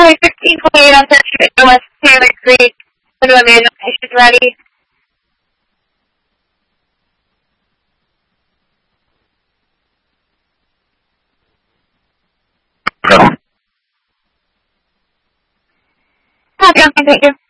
Highway 1628 on 13 West Taylor Creek. Window manual patient ready. Copy, thank you.